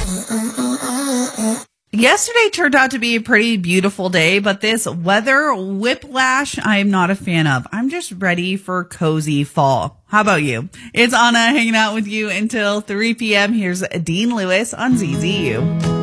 Yesterday turned out to be a pretty beautiful day, but this weather whiplash I am not a fan of. I'm just ready for cozy fall. How about you? It's Anna hanging out with you until 3 p.m. Here's Dean Lewis on ZZU.